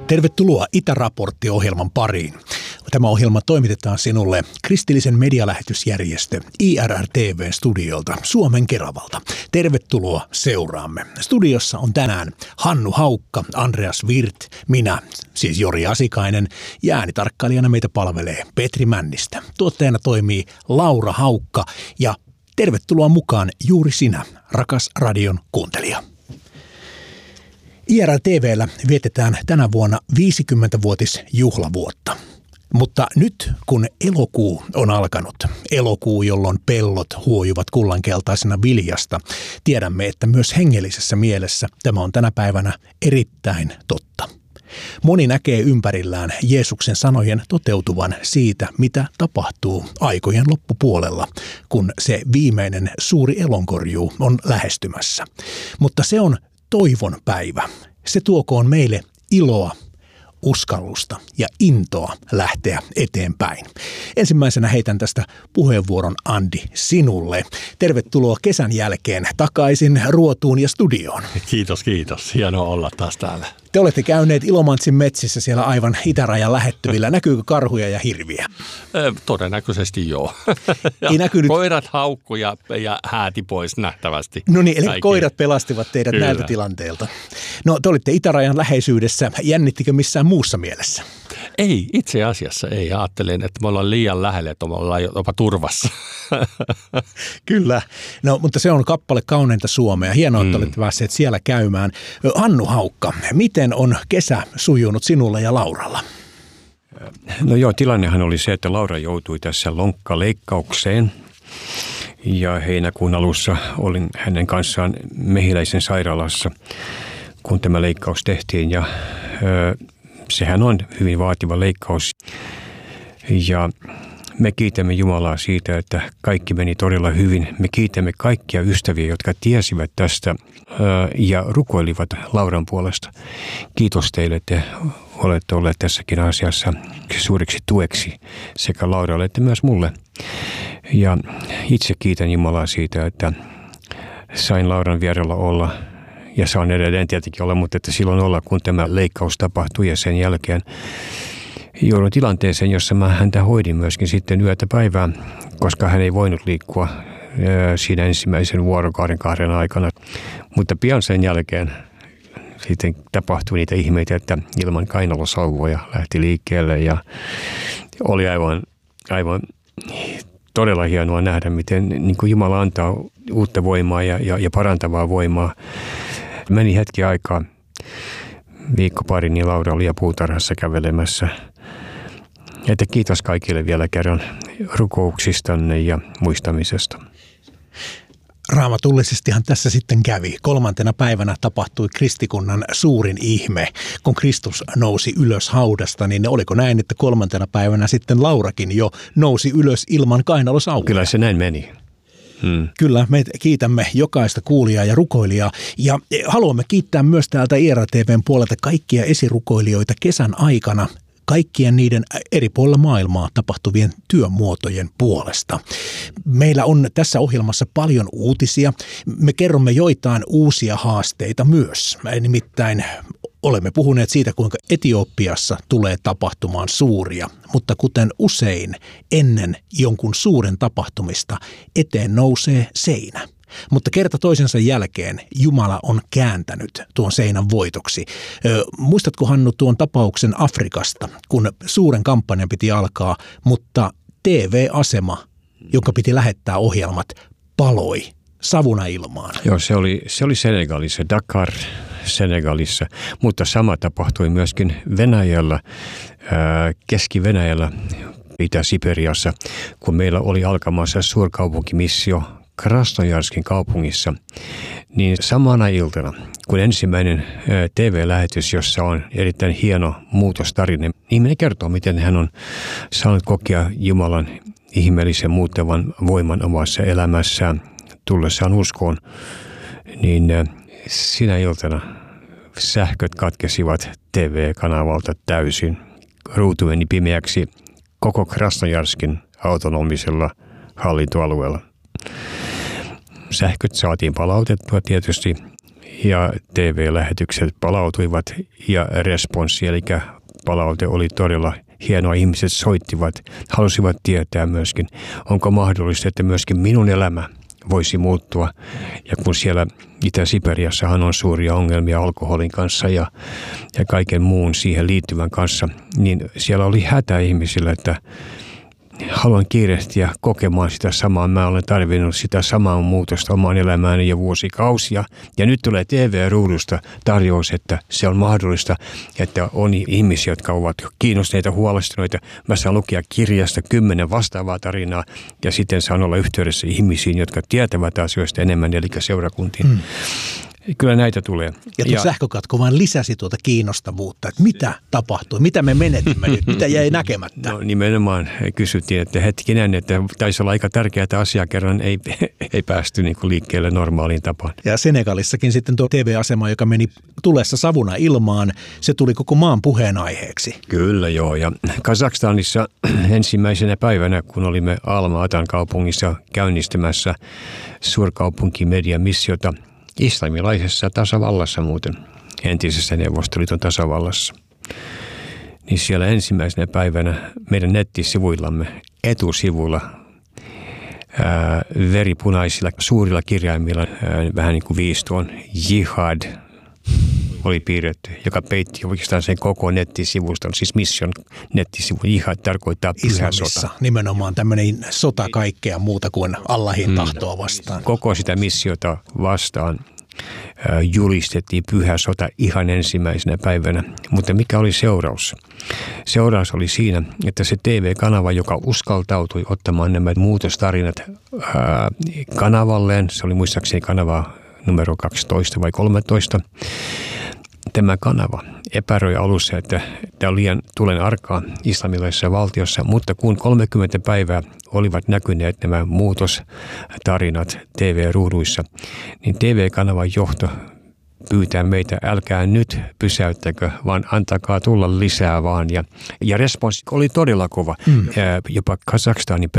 Tervetuloa Itäraportti-ohjelman pariin. Tämä ohjelma toimitetaan sinulle kristillisen medialähetysjärjestö IRR-TV:n studiolta Suomen Keravalta. Tervetuloa seuraamme. Studiossa on tänään Hannu Haukka, Andreas Wirth, minä, siis Jori Asikainen, ja äänitarkkailijana meitä palvelee Petri Männistä. Tuottajana toimii Laura Haukka ja tervetuloa mukaan juuri sinä, rakas radion kuuntelija. IRL-TV:llä vietetään tänä vuonna 50-vuotisjuhlavuotta. Mutta nyt kun elokuu on alkanut, elokuu jolloin pellot huojuvat kullankeltaisena viljasta, tiedämme, että myös hengellisessä mielessä tämä on tänä päivänä erittäin totta. Moni näkee ympärillään Jeesuksen sanojen toteutuvan siitä, mitä tapahtuu aikojen loppupuolella, kun se viimeinen suuri elonkorjuu on lähestymässä. Mutta se on toivon päivä. Se tuokoon meille iloa, uskallusta ja intoa lähteä eteenpäin. Ensimmäisenä heitän tästä puheenvuoron Andi sinulle. Tervetuloa kesän jälkeen takaisin ruotuun ja studioon. Kiitos. Hienoa olla taas täällä. Te olette käyneet Ilomantsin metsissä siellä aivan itärajan lähettyvillä. Näkyykö karhuja ja hirviä? Todennäköisesti joo. Ei näkynyt. Koirat haukkui ja hääti pois nähtävästi. No niin, eli kaikki. Koirat pelastivat teidät Kyllä. näiltä tilanteilta. No te olitte itärajan läheisyydessä. Jännittikö missään muussa mielessä? Ei, itse asiassa ei. Ajattelin, että me ollaan liian lähelle, että me ollaan jopa turvassa. Kyllä. No, mutta se on kappale kauneinta Suomea. Hienoa, että olette päässeet siellä käymään. Hannu Haukka, miten on kesä sujunut sinulla ja Lauralla? No joo, tilannehan oli se, että Laura joutui tässä lonkkaleikkaukseen. Ja heinäkuun alussa olin hänen kanssaan Mehiläisen sairaalassa, kun tämä leikkaus tehtiin. Ja sehän on hyvin vaativa leikkaus. Ja me kiitämme Jumalaa siitä, että kaikki meni todella hyvin. Me kiitämme kaikkia ystäviä, jotka tiesivät tästä ja rukoilivat Lauran puolesta. Kiitos teille, että olette olleet tässäkin asiassa suureksi tueksi sekä Lauralle että myös mulle. Ja itse kiitän Jumalaa siitä, että sain Lauran vierellä olla ja saan edelleen tietenkin olla, mutta että silloin olla, kun tämä leikkaus tapahtui ja sen jälkeen joudun tilanteeseen, jossa mä häntä hoidin myöskin sitten yötä päivää, koska hän ei voinut liikkua siinä ensimmäisen vuorokauden 2 aikana. Mutta pian sen jälkeen sitten tapahtui niitä ihmeitä, että ilman kainalosauvoja lähti liikkeelle ja oli aivan todella hienoa nähdä, miten niin kuin Jumala antaa uutta voimaa ja parantavaa voimaa. Meni hetki aikaa, viikko pari, niin Laura oli puutarhassa kävelemässä. Että kiitos kaikille vielä kerran rukouksistanne ja muistamisesta. Raamatullisestihan tässä sitten kävi. 3. päivänä tapahtui kristikunnan suurin ihme. Kun Kristus nousi ylös haudasta, niin oliko näin, että 3. päivänä sitten Laurakin jo nousi ylös ilman kainalosauvoja? Kyllä se näin meni. Kyllä, me kiitämme jokaista kuulijaa ja rukoilijaa ja haluamme kiittää myös täältä IRL-TV:n puolelta kaikkia esirukoilijoita kesän aikana kaikkien niiden eri puolilla maailmaa tapahtuvien työmuotojen puolesta. Meillä on tässä ohjelmassa paljon uutisia. Me kerromme joitain uusia haasteita myös. Nimittäin olemme puhuneet siitä, kuinka Etiopiassa tulee tapahtumaan suuria, mutta kuten usein ennen jonkun suuren tapahtumista eteen nousee seinä. Mutta kerta toisensa jälkeen Jumala on kääntänyt tuon seinän voitoksi. Muistatko, Hannu, tuon tapauksen Afrikasta, kun suuren kampanjan piti alkaa, mutta TV-asema, joka piti lähettää ohjelmat, paloi savuna ilmaan? Joo, se oli Senegalissa, Dakar Senegalissa, mutta sama tapahtui myöskin Venäjällä, Keski-Venäjällä, Itä-Siperiassa, kun meillä oli alkamassa suurkaupunkimissio Krasnojarskin kaupungissa, niin samana iltana, kun ensimmäinen TV-lähetys, jossa on erittäin hieno muutostarina, ihminen kertoo, miten hän on saanut kokea Jumalan ihmeellisen muuttavan voiman omassa elämässään tullessaan uskoon, niin sinä iltana sähköt katkesivat TV-kanavalta täysin. Ruutu meni pimeäksi koko Krasnojarskin autonomisella hallintoalueella. Sähköt saatiin palautettua tietysti ja TV-lähetykset palautuivat ja responssi, eli palaute oli todella hienoa. Ihmiset soittivat, halusivat tietää myöskin, onko mahdollista, että myöskin minun elämä voisi muuttua. Ja kun siellä Itä-Siperiassahan on suuria ongelmia alkoholin kanssa ja kaiken muun siihen liittyvän kanssa, niin siellä oli hätä ihmisillä, että haluan kiirehtiä kokemaan sitä samaa. Mä olen tarvinnut sitä samaa muutosta omaan elämääni jo vuosikausia. Ja nyt tulee TV-ruudusta tarjous, että se on mahdollista, että on ihmisiä, jotka ovat kiinnostuneita, huolestuneita. Mä saan lukea kirjasta 10 vastaavaa tarinaa ja sitten saan olla yhteydessä ihmisiin, jotka tietävät asioista enemmän, eli seurakuntiin. Kyllä näitä tulee. Ja tuo sähkökatko vaan lisäsi tuota kiinnostavuutta, että mitä tapahtui, mitä me menetimme nyt, mitä jäi näkemättä. No nimenomaan kysyttiin, että hetkinen, että taisi olla aika tärkeää asiaa, kerran ei päästy niin kuin liikkeelle normaaliin tapaan. Ja Senegalissakin sitten tuo TV-asema, joka meni tulessa savuna ilmaan, se tuli koko maan puheenaiheeksi. Kyllä joo, ja Kazakstanissa ensimmäisenä päivänä, kun olimme Alma-Atan kaupungissa käynnistämässä suurkaupunkimediamissiota, islamilaisessa tasavallassa muuten, entisessä Neuvostoliiton tasavallassa. Niin siellä ensimmäisenä päivänä meidän nettisivuillamme etusivulla veripunaisilla suurilla kirjaimilla, vähän niin kuin viistoon, jihad oli piirretty, joka peitti oikeastaan sen koko nettisivuston, siis mission nettisivu. Jihad tarkoittaa pyhä sota. Nimenomaan tämmöinen sota kaikkea muuta kuin Allahin tahtoa vastaan. Koko sitä missiota vastaan julistettiin pyhä sota ihan ensimmäisenä päivänä. Mutta mikä oli seuraus? Seuraus oli siinä, että se TV-kanava, joka uskaltautui ottamaan nämä muutostarinat kanavalleen, se oli muistaakseni kanava numero 12 vai 13, tämä kanava epäröi alussa, että tämä on liian tulen arkaa islamilaisessa valtiossa, mutta kun 30 päivää olivat näkyneet nämä muutostarinat TV-ruuduissa, niin TV-kanavan johto pyytää meitä, älkää nyt pysäyttäkö, vaan antakaa tulla lisää vaan. Ja responssi oli todella kova. Jopa Kazakstanin